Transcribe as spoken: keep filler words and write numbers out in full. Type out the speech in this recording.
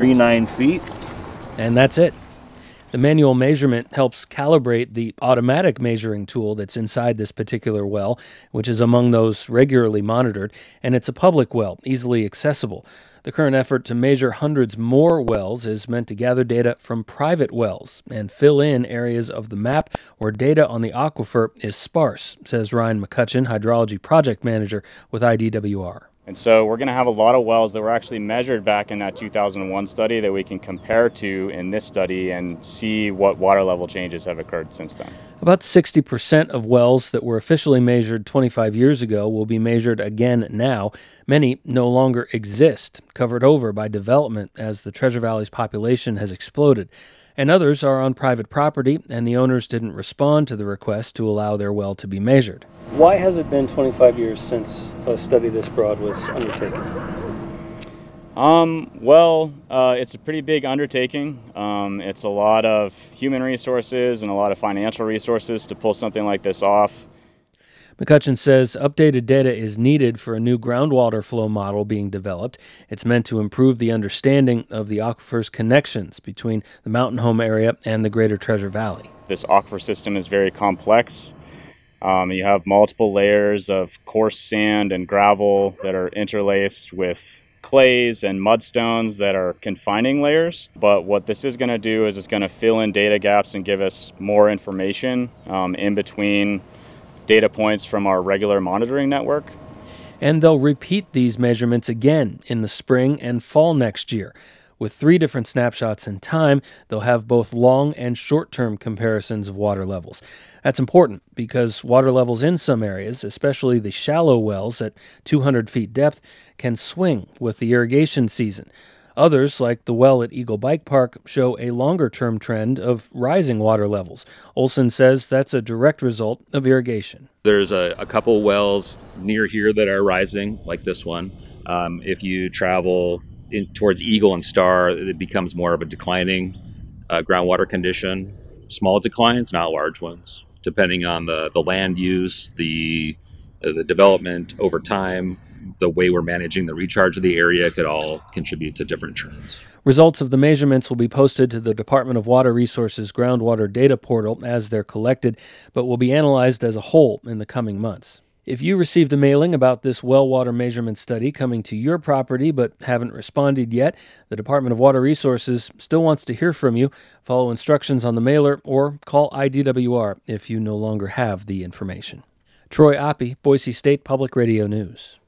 three nine feet. And that's it. The manual measurement helps calibrate the automatic measuring tool that's inside this particular well, which is among those regularly monitored, and it's a public well, easily accessible. The current effort to measure hundreds more wells is meant to gather data from private wells and fill in areas of the map where data on the aquifer is sparse, says Ryan McCutcheon, hydrology project manager with I D W R. And so we're going to have a lot of wells that were actually measured back in that two thousand one study that we can compare to in this study and see what water level changes have occurred since then. About sixty percent of wells that were officially measured twenty-five years ago will be measured again now. Many no longer exist, covered over by development as the Treasure Valley's population has exploded. And others are on private property, and the owners didn't respond to the request to allow their well to be measured. Why has it been twenty-five years since a study this broad was undertaken? Um, well, uh, it's a pretty big undertaking. Um, it's a lot of human resources and a lot of financial resources to pull something like this off. McCutcheon says updated data is needed for a new groundwater flow model being developed. It's meant to improve the understanding of the aquifer's connections between the Mountain Home area and the greater Treasure Valley. This aquifer system is very complex. Um, you have multiple layers of coarse sand and gravel that are interlaced with clays and mudstones that are confining layers. But what this is going to do is it's going to fill in data gaps and give us more information um, in between data points from our regular monitoring network. And they'll repeat these measurements again in the spring and fall next year. With three different snapshots in time, they'll have both long and short-term comparisons of water levels. That's important because water levels in some areas, especially the shallow wells at two hundred feet depth, can swing with the irrigation season. Others, like the well at Eagle Bike Park, show a longer-term trend of rising water levels. Olson says that's a direct result of irrigation. There's a, a couple wells near here that are rising, like this one. Um, if you travel in, towards Eagle and Star, it becomes more of a declining uh, groundwater condition. Small declines, not large ones, depending on the, the land use, the, uh, the development over time. The way we're managing the recharge of the area could all contribute to different trends. Results of the measurements will be posted to the Department of Water Resources groundwater data portal as they're collected, but will be analyzed as a whole in the coming months. If you received a mailing about this well water measurement study coming to your property but haven't responded yet, the Department of Water Resources still wants to hear from you. Follow instructions on the mailer or call I D W R if you no longer have the information. Troy Oppie, Boise State Public Radio News.